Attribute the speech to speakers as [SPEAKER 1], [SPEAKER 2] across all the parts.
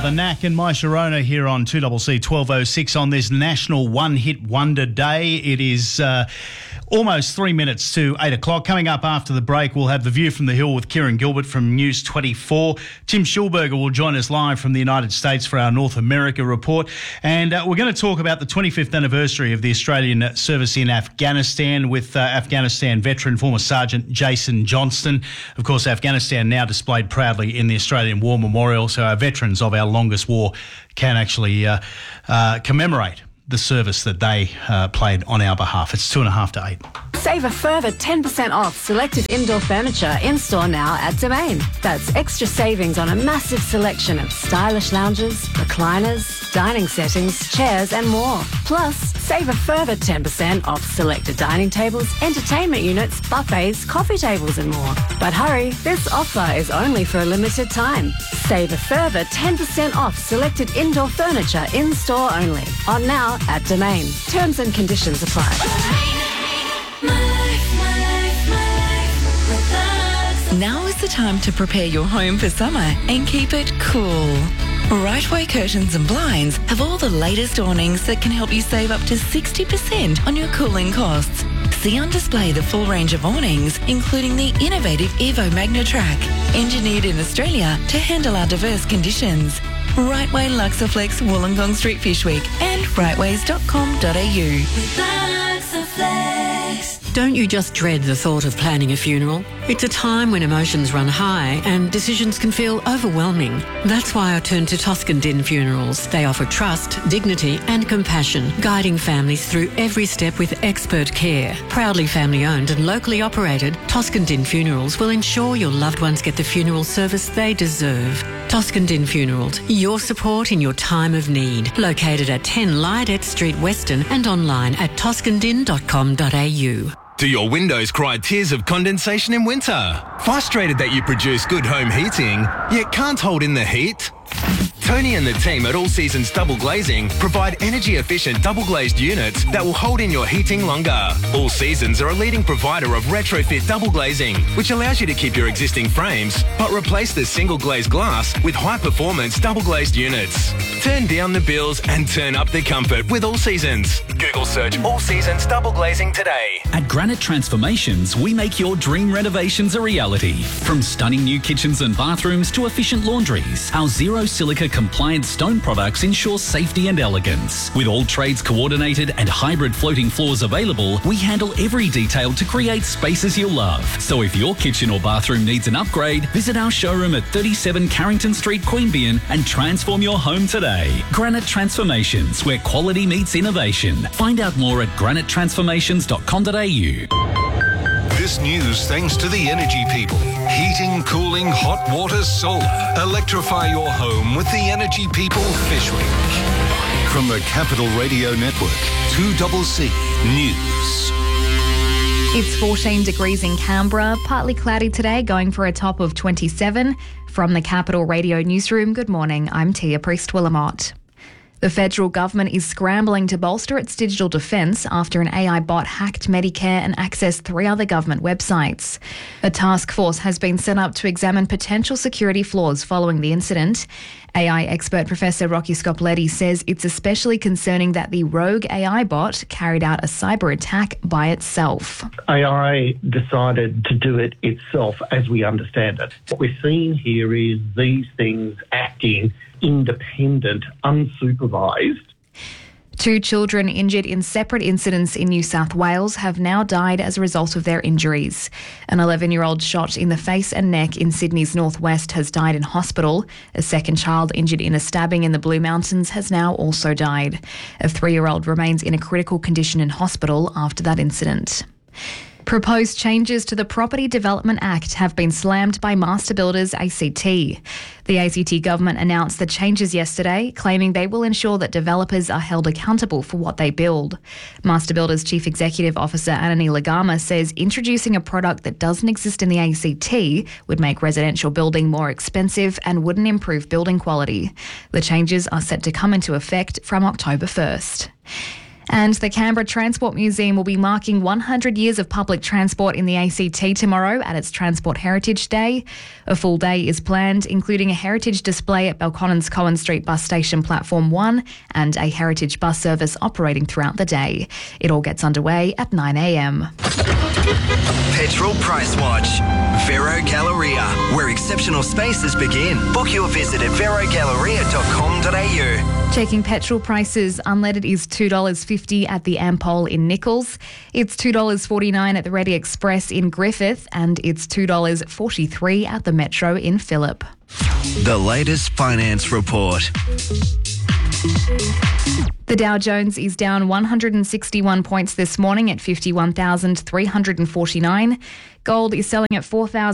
[SPEAKER 1] The Knack and My Sharona here on 2CC 1206 on this National One Hit Wonder Day. It is almost 3 minutes to 8 o'clock. Coming up after the break, we'll have The View from the Hill with Kieran Gilbert from News 24. Tim Schulberger will join us live from the United States for our North America report. And we're going to talk about the 25th anniversary of the Australian service in Afghanistan with Afghanistan veteran, former Sergeant Jason Johnston. Of course, Afghanistan now displayed proudly in the Australian War Memorial, so our veterans of our longest war can actually commemorate the service that they played on our behalf. It's 7:30 to 8.
[SPEAKER 2] Save a further 10% off selected indoor furniture in-store now at Domain. That's extra savings on a massive selection of stylish lounges, recliners, dining settings, chairs and more. Plus, save a further 10% off selected dining tables, entertainment units, buffets, coffee tables and more. But hurry, this offer is only for a limited time. Save a further 10% off selected indoor furniture in-store only. On now at Domain. Terms and conditions apply.
[SPEAKER 3] Now is the time to prepare your home for summer and keep it cool. Rightway Curtains and Blinds have all the latest awnings that can help you save up to 60% on your cooling costs. See on display the full range of awnings, including the innovative Evo Magnatrack, engineered in Australia to handle our diverse conditions. Rightway Luxaflex Wollongong Street Fish Week and rightways.com.au.
[SPEAKER 4] Don't you just dread the thought of planning a funeral? It's a time when emotions run high and decisions can feel overwhelming. That's why I turn to Toscan Din Funerals. They offer trust, dignity and compassion, guiding families through every step with expert care. Proudly family-owned and locally operated, Toscan Din Funerals will ensure your loved ones get the funeral service they deserve. Toscan Din Funerals, your support in your time of need. Located at 10 Lydet Street, Weston and online at toscandin.com.au.
[SPEAKER 5] Do your windows cry tears of condensation in winter? Frustrated that you produce good home heating, yet can't hold in the heat? Tony and the team at All Seasons Double Glazing provide energy-efficient double-glazed units that will hold in your heating longer. All Seasons are a leading provider of retrofit double glazing, which allows you to keep your existing frames, but replace the single-glazed glass with high-performance double-glazed units. Turn down the bills and turn up the comfort with All Seasons. Google search All Seasons Double Glazing today.
[SPEAKER 6] At Granite Transformations, we make your dream renovations a reality. From stunning new kitchens and bathrooms to efficient laundries, our zero silica compliant stone products ensure safety and elegance. With all trades coordinated and hybrid floating floors available, we handle every detail to create spaces you'll love. So if your kitchen or bathroom needs an upgrade, visit our showroom at 37 Carrington Street, Queanbeyan and transform your home today. Granite Transformations, where quality meets innovation. Find out more at granitetransformations.com.au.
[SPEAKER 7] This news thanks to the energy people. Heating, cooling, hot water, solar. Electrify your home with the Energy People Fish Week. From the Capital Radio Network, 2CC News.
[SPEAKER 8] It's 14 degrees in Canberra, partly cloudy today, going for a top of 27. From the Capital Radio Newsroom, good morning, I'm Tia Priest-Willamott. The federal government is scrambling to bolster its digital defence after an AI bot hacked Medicare and accessed 3 other government websites. A task force has been set up to examine potential security flaws following the incident. AI expert Professor Rocky Scopoletti says it's especially concerning that the rogue AI bot carried out a cyber attack by itself.
[SPEAKER 9] AI decided to do it itself as we understand it. What we're seeing here is these things acting independent, unsupervised.
[SPEAKER 8] 2 children injured in separate incidents in New South Wales have now died as a result of their injuries. An 11-year-old shot in the face and neck in Sydney's northwest has died in hospital. A second child injured in a stabbing in the Blue Mountains has now also died. A 3-year-old remains in a critical condition in hospital after that incident. Proposed changes to the Property Development Act have been slammed by master builders ACT. The ACT government announced the changes yesterday, claiming they will ensure that developers are held accountable for what they build. Master Builders Chief Executive Officer Anani Lagama says introducing a product that doesn't exist in the ACT would make residential building more expensive and wouldn't improve building quality. The changes are set to come into effect from October 1st. And the Canberra Transport Museum will be marking 100 years of public transport in the ACT tomorrow at its Transport Heritage Day. A full day is planned, including a heritage display at Belconnen's Cowan Street Bus Station Platform 1 and a heritage bus service operating throughout the day. It all gets underway at 9 a.m.
[SPEAKER 10] Petrol Price Watch. Vero Galleria, where exceptional spaces begin. Book your visit at verogalleria.com.au.
[SPEAKER 8] Checking petrol prices, unleaded is $2.50 at the Ampol in Nichols. It's $2.49 at the Ready Express in Griffith, and it's $2.43 at the Metro in Phillip.
[SPEAKER 10] The latest finance report.
[SPEAKER 8] The Dow Jones is down 161 points this morning at 51,349. Gold is selling at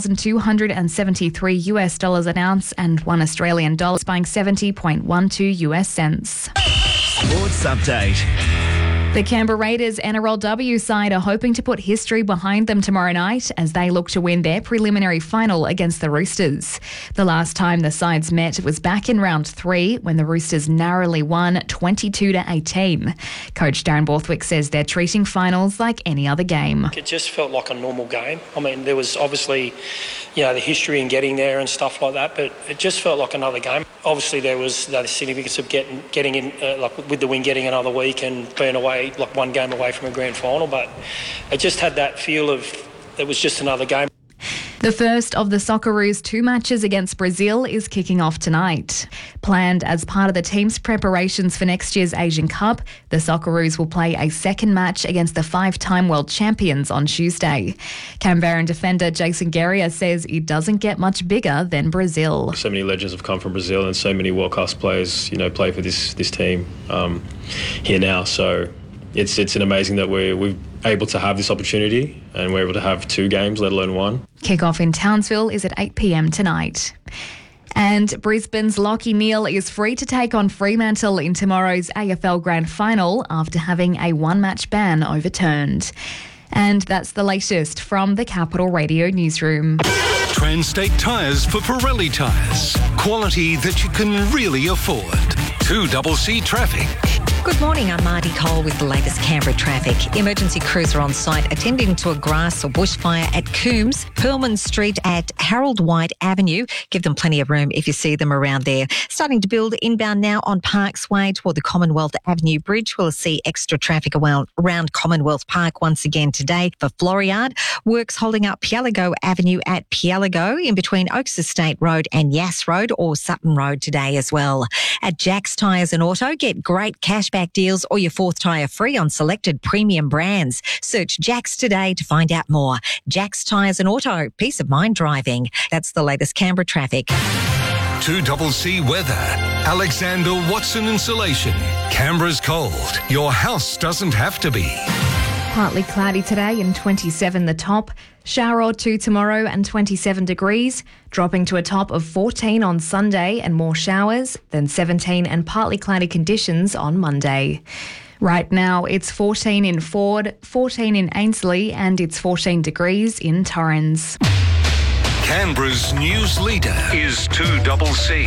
[SPEAKER 8] $4,273 an ounce, and $1 Australian dollar is buying 70.12 US cents.
[SPEAKER 10] Sports update.
[SPEAKER 8] The Canberra Raiders NRLW side are hoping to put history behind them tomorrow night as they look to win their preliminary final against the Roosters. The last time the sides met was back in round 3 when the Roosters narrowly won 22-18. Coach Darren Borthwick says they're treating finals like any other game.
[SPEAKER 11] It just felt like a normal game. I mean, there was obviously, the history in getting there and stuff like that, but it just felt like another game. Obviously, there was the significance of getting in, with the win, getting another week and being away, like one game away from a grand final, but it just had that feel of it was just another game.
[SPEAKER 8] The first of the Socceroos' 2 matches against Brazil is kicking off tonight. Planned as part of the team's preparations for next year's Asian Cup, the Socceroos will play a second match against the 5-time world champions on Tuesday. Canberran defender Jason Guerrier says it doesn't get much bigger than Brazil.
[SPEAKER 12] So many legends have come from Brazil and so many world-class players, play for this team here now. So it's an amazing that we're able to have this opportunity and we're able to have 2 games, let alone 1.
[SPEAKER 8] Kick-off in Townsville is at 8 p.m. tonight. And Brisbane's Lachie Neale is free to take on Fremantle in tomorrow's AFL Grand Final after having a 1-match ban overturned. And that's the latest from the Capital Radio newsroom.
[SPEAKER 7] Transtate Tyres for Pirelli tyres. Quality that you can really afford. 2CC Traffic.
[SPEAKER 13] Good morning, I'm Marty Cole with the latest Canberra traffic. Emergency crews are on site attending to a grass or bushfire at Coombs, Pearlman Street at Harold White Avenue. Give them plenty of room if you see them around there. Starting to build inbound now on Parks Way toward the Commonwealth Avenue Bridge. We'll see extra traffic around Commonwealth Park once again today for Floriade. Works holding up Pielago Avenue at Pielago in between Oaks Estate Road and Yass Road or Sutton Road today as well. At Jack's Tyres and Auto, get great cashback deals or your 4th tyre free on selected premium brands. Search Jack's today to find out more. Jack's Tyres and Auto, peace of mind driving. That's the latest Canberra traffic.
[SPEAKER 7] 2CC Weather. Alexander Watson Insulation. Canberra's cold. Your house doesn't have to be.
[SPEAKER 8] Partly cloudy today and 27 the top. Shower or 2 tomorrow and 27 degrees, dropping to a top of 14 on Sunday and more showers, then 17 and partly cloudy conditions on Monday. Right now it's 14 in Ford, 14 in Ainslie and it's 14 degrees in Torrens.
[SPEAKER 7] Canberra's news leader is 2CC.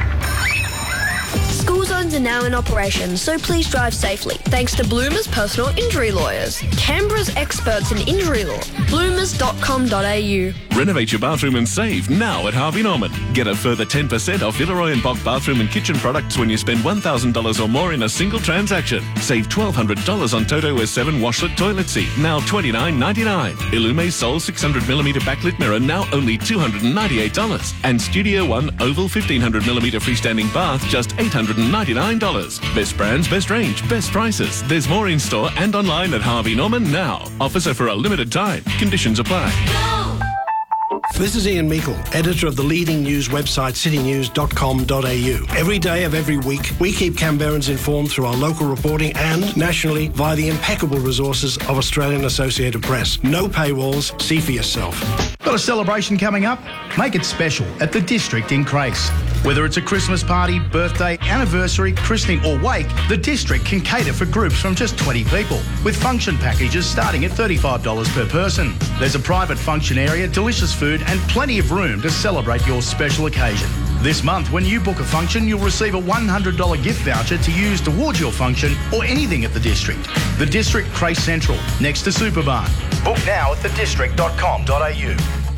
[SPEAKER 14] School zones are now in operation, so please drive safely. Thanks to Bloomers Personal Injury Lawyers, Canberra's experts in injury law. Bloomers.com.au.
[SPEAKER 15] Renovate your bathroom and save now at Harvey Norman. Get a further 10% off Villeroy & Bock bathroom and kitchen products when you spend $1,000 or more in a single transaction. Save $1,200 on Toto S7 washlet toilet seat, now $29.99. Illume Sol 600mm backlit mirror, now only $298. And Studio One Oval 1500mm freestanding bath, just $899. Best brands, best range, best prices. There's more in store and online at Harvey Norman now. Offers are for a limited time. Conditions apply.
[SPEAKER 16] This is Ian Meikle, editor of the leading news website citynews.com.au. Every day of every week, we keep Canberrans informed through our local reporting and nationally via the impeccable resources of Australian Associated Press. No paywalls, see for yourself.
[SPEAKER 1] Got a celebration coming up? Make it special at the District in Crace. Whether it's a Christmas party, birthday, anniversary, christening or wake, the District can cater for groups from just 20 people, with function packages starting at $35 per person. There's a private function area, delicious food and plenty of room to celebrate your special occasion. This month, when you book a function, you'll receive a $100 gift voucher to use towards your function or anything at the District. The District, Crace Central, next to Superbarn. Book now at thedistrict.com.au.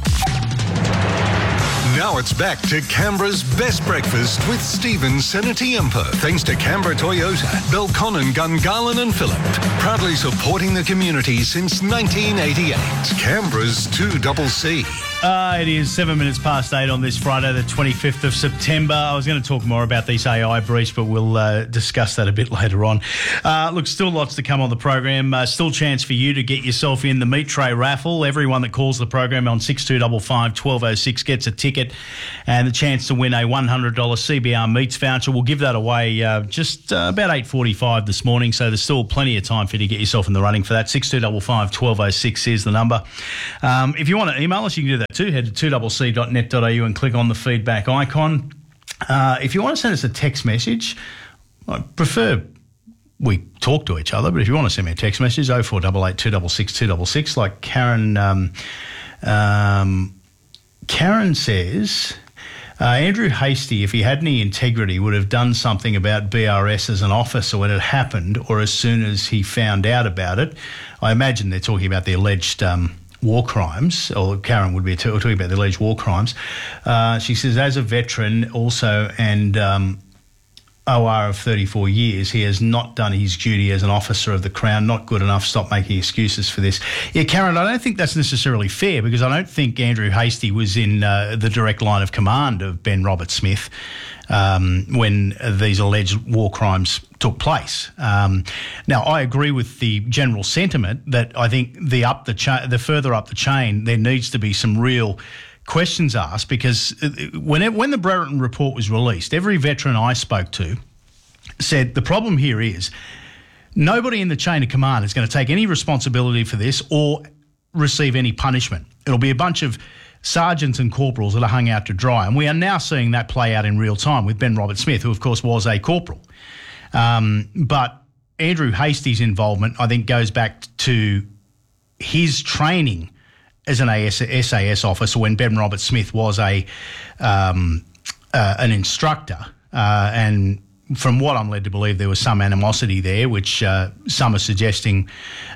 [SPEAKER 7] Now it's back to Canberra's best breakfast with Stephen Senatiempo. Thanks to Canberra Toyota, Belconnen, Gungahlin and Phillip. Proudly supporting the community since 1988. Canberra's 2CC.
[SPEAKER 1] It is 7 minutes past 8 on this Friday, the 25th of September. I was going to talk more about these AI briefs, but we'll discuss that a bit later on. Look, still lots to come on the program. Still chance for you to get yourself in the meat tray raffle. Everyone that calls the program on 6255 1206 gets a ticket and the chance to win a $100 CBR Meats voucher. We'll give that away just about 8:45 this morning, so there's still plenty of time for you to get yourself in the running for that. 6255 1206 is the number. If you want to email us, you can do that too. Head to 2cc.net.au and click on the feedback icon. If you want to send us a text message, I prefer we talk to each other, but if you want to send me a text message, 0488 266 266, like Karen. Karen says, Andrew Hastie, if he had any integrity, would have done something about BRS as an officer when it happened or as soon as he found out about it. I imagine they're talking about the alleged war crimes, or Karen would be talking about the alleged war crimes. She says, as a veteran also and OR of 34 years, he has not done his duty as an officer of the Crown. Not good enough. Stop making excuses for this. Yeah, Karen, I don't think that's necessarily fair because I don't think Andrew Hastie was in the direct line of command of Ben Roberts-Smith when these alleged war crimes took place. Now, I agree with the general sentiment that I think the further up the chain, there needs to be some real questions asked, because when the Brereton report was released, every veteran I spoke to said the problem here is nobody in the chain of command is going to take any responsibility for this or receive any punishment. It'll be a bunch of sergeants and corporals that are hung out to dry, and we are now seeing that play out in real time with Ben Roberts-Smith, who of course was a corporal. But Andrew Hastie's involvement, I think, goes back to his training as an SAS officer when Ben Roberts-Smith was an instructor. And from what I'm led to believe, there was some animosity there, which some are suggesting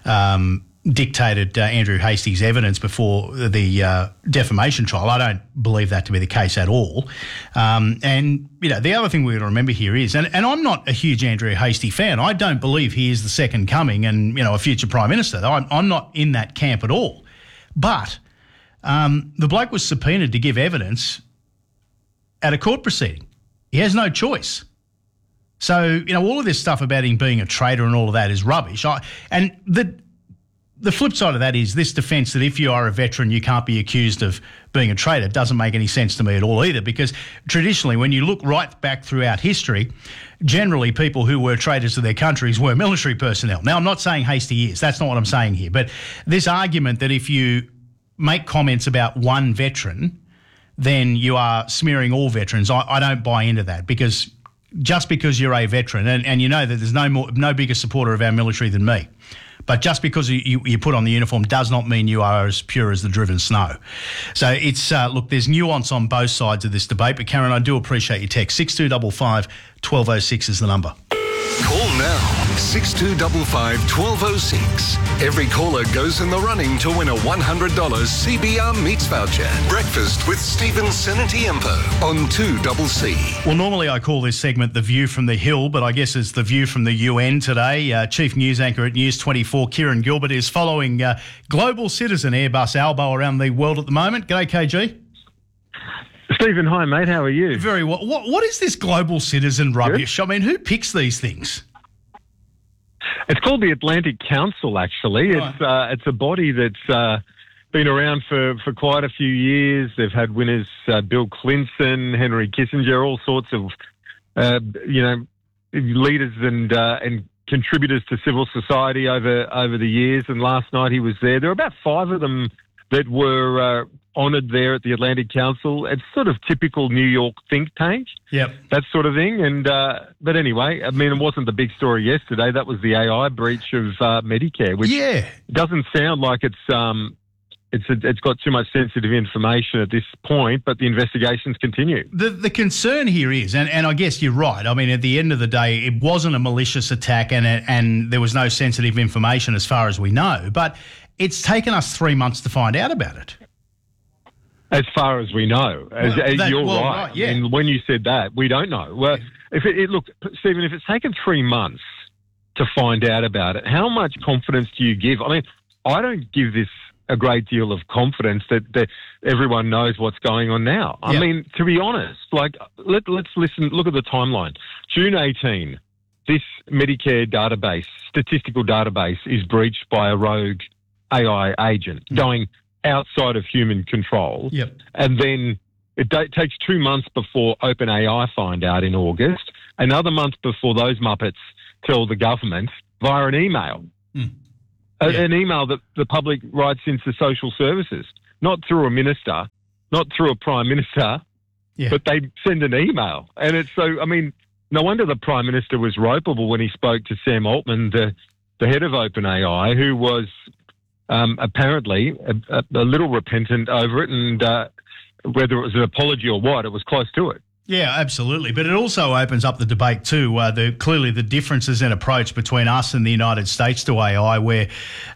[SPEAKER 1] dictated Andrew Hastie's evidence before the defamation trial. I don't believe that to be the case at all. And, you know, the other thing we've got to remember here is, and I'm not a huge Andrew Hastie fan. I don't believe he is the second coming and, you know, a future Prime Minister. I'm not in that camp at all. But the bloke was subpoenaed to give evidence at a court proceeding. He has no choice. So, you know, all of this stuff about him being a traitor and all of that is rubbish. And the flip side of that is this defence that if you are a veteran, you can't be accused of being a traitor doesn't make any sense to me at all either, because traditionally, when you look right back throughout history, generally people who were traitors to their countries were military personnel. Now, I'm not saying Hastie is. That's not what I'm saying here. But this argument that if you make comments about one veteran, then you are smearing all veterans, I don't buy into that, because just because you're a veteran, and you know that there's no bigger supporter of our military than me, but just because you put on the uniform does not mean you are as pure as the driven snow. So it's, look, there's nuance on both sides of this debate, but Karen, I do appreciate your text. 6255 1206 is the number.
[SPEAKER 7] Call now, 6255 1206. Every caller goes in the running to win a $100 CBR Meats voucher. Breakfast with Stephen Senatiempo on 2CC.
[SPEAKER 1] Well, normally I call this segment The View from the Hill, but I guess it's The View from the UN today. Chief News Anchor at News 24, Kieran Gilbert, is following Global Citizen Airbus Albo around the world at the moment. G'day, KG.
[SPEAKER 17] Stephen, hi, mate. How are you?
[SPEAKER 1] Very well. What is this Global Citizen rubbish? Good. I mean, who picks these things?
[SPEAKER 17] It's called the Atlantic Council, actually. Right. It's a body that's been around for quite a few years. They've had winners Bill Clinton, Henry Kissinger, all sorts of, leaders and contributors to civil society over the years. And last night he was there. There were about 5 of them that were honoured there at the Atlantic Council. It's sort of typical New York think tank, that sort of thing. And but anyway, I mean, it wasn't the big story yesterday. That was the AI breach of Medicare, which doesn't sound like it's it's got too much sensitive information at this point, but the investigations continue.
[SPEAKER 1] The concern here is, and I guess you're right, I mean, at the end of the day, it wasn't a malicious attack and there was no sensitive information as far as we know, but it's taken us 3 months to find out about it.
[SPEAKER 17] As far as we know. You're right.
[SPEAKER 1] Yeah.
[SPEAKER 17] And when you said that, we don't know. Well, look, Stephen, if it's taken 3 months to find out about it, how much confidence do you give? I mean, I don't give this a great deal of confidence that everyone knows what's going on now. I mean, to be honest, like, let's listen, look at the timeline. June 18, this Medicare database, statistical database, is breached by a rogue AI agent going outside of human control.
[SPEAKER 1] Yep.
[SPEAKER 17] And then it takes 2 months before OpenAI find out in August, another month before those Muppets tell the government via an email. An email that the public writes into social services, not through a minister, not through a prime minister, but they send an email. And it's so, I mean, no wonder the Prime Minister was ropeable when he spoke to Sam Altman, the head of OpenAI, who was apparently a little repentant over it, and whether it was an apology or what, it was close to it.
[SPEAKER 1] Yeah, absolutely. But it also opens up the debate too, clearly the differences in approach between us and the United States to AI, where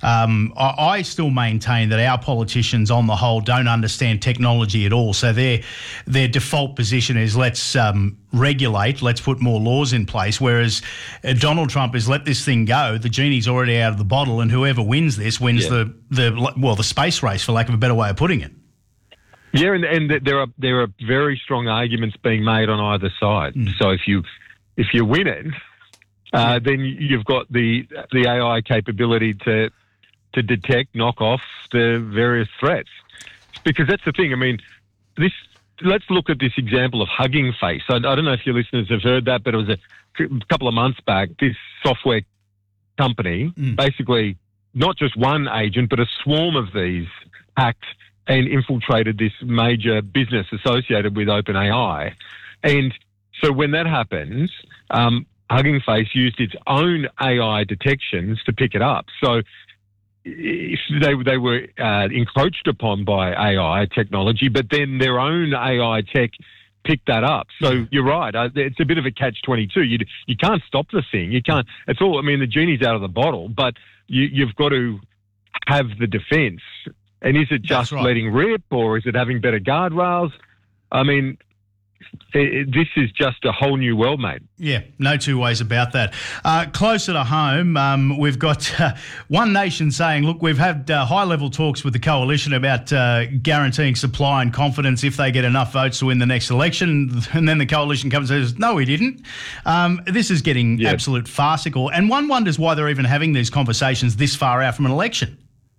[SPEAKER 1] I still maintain that our politicians on the whole don't understand technology at all. So their default position is let's regulate, let's put more laws in place, whereas Donald Trump is let this thing go. The genie's already out of the bottle, and whoever wins this wins the space race, for lack of a better way of putting it.
[SPEAKER 17] Yeah, and there are very strong arguments being made on either side. So if you win it, then you've got the AI capability to detect, knock off the various threats. Because that's the thing. I mean, let's look at this example of Hugging Face. I don't know if your listeners have heard that, but it was a couple of months back. This software company, basically not just one agent, but a swarm of these hacked and infiltrated this major business associated with OpenAI. And so when that happens, Hugging Face used its own AI detections to pick it up. So if they were encroached upon by AI technology, but then their own AI tech picked that up. So you're right. It's a bit of a catch-22. You can't stop the thing. You can't. It's all. I mean, the genie's out of the bottle, but you've got to have the defence. And is it just letting rip, or is it having better guardrails? I mean, this is just a whole new world, mate.
[SPEAKER 1] Yeah, no two ways about that. Closer to home, we've got One Nation saying, look, we've had high-level talks with the coalition about guaranteeing supply and confidence if they get enough votes to win the next election. And then the coalition comes and says, no, we didn't. This is getting absolute farcical. And one wonders why they're even having these conversations this far out from an election.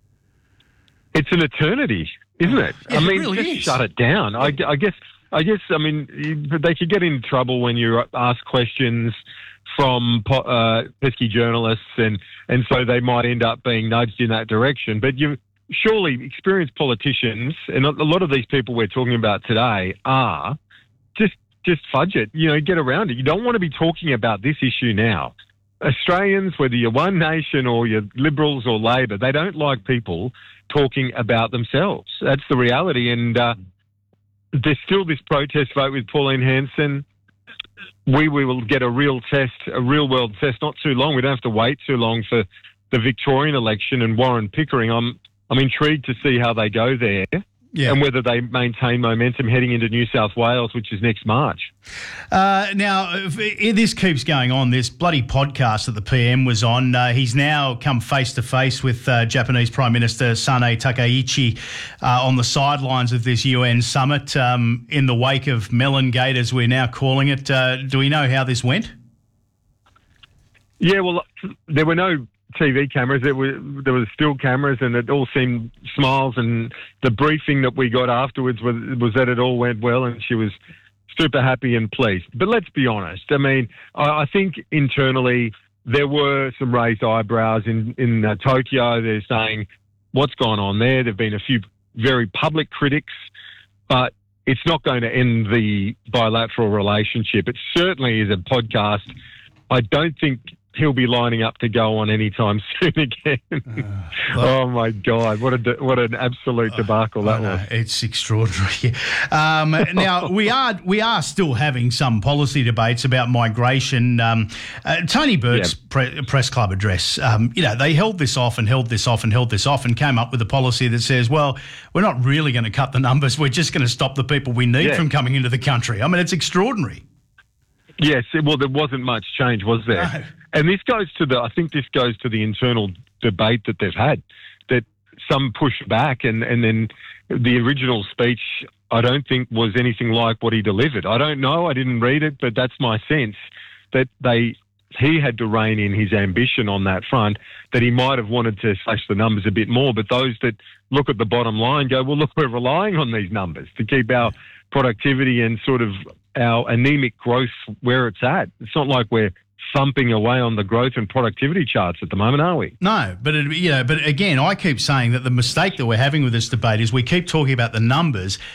[SPEAKER 17] It's an eternity, isn't it?
[SPEAKER 1] Yeah,
[SPEAKER 17] I mean,
[SPEAKER 1] it really
[SPEAKER 17] just
[SPEAKER 1] is.
[SPEAKER 17] shut it down. I guess. I mean, they could get in trouble when you ask questions from pesky journalists, and so they might end up being nudged in that direction. But surely experienced politicians, and a lot of these people we're talking about today are just fudge it. You know, get around it. You don't want to be talking about this issue now. Australians, whether you're One Nation or you're Liberals or Labor, they don't like people talking about themselves. That's the reality. And there's still this protest vote with Pauline Hanson. We will get a real world test, not too long. We don't have to wait too long for the Victorian election and Warren Pickering. I'm intrigued to see how they go there. Yeah. And whether they maintain momentum heading into New South Wales, which is next March.
[SPEAKER 1] Now, if this keeps going on, this bloody podcast that the PM was on, he's now come face-to-face with Japanese Prime Minister Sanae Takaichi on the sidelines of this UN summit in the wake of Melon Gate, as we're now calling it. Do we know how this went?
[SPEAKER 17] Yeah, well, there were no TV cameras. There were still cameras, and it all seemed smiles. And the briefing that we got afterwards was that it all went well, and she was super happy and pleased. But let's be honest. I mean, I think internally there were some raised eyebrows in Tokyo. They're saying, what's gone on there? There've been a few very public critics, but it's not going to end the bilateral relationship. It certainly is a podcast. I don't think he'll be lining up to go on anytime soon again. Oh my God, what an absolute debacle that was.
[SPEAKER 1] It's extraordinary. Now we are still having some policy debates about migration. Tony Burke's press club address, they held this off and came up with a policy that says, well, we're not really going to cut the numbers. We're just going to stop the people we need from coming into the country. I mean, it's extraordinary.
[SPEAKER 17] Yes, well, there wasn't much change, was there?
[SPEAKER 1] No.
[SPEAKER 17] And this goes to the internal debate that they've had, that some push back, and then the original speech, I don't think was anything like what he delivered. I don't know, I didn't read it, but that's my sense, that he had to rein in his ambition on that front, that he might have wanted to slash the numbers a bit more, but those that look at the bottom line go, well, look, we're relying on these numbers to keep our productivity and sort of our anemic growth where it's at. It's not like we're thumping away on the growth and productivity charts at the moment, are we?
[SPEAKER 1] No, but again, I keep saying that the mistake that we're having with this debate is we keep talking about the numbers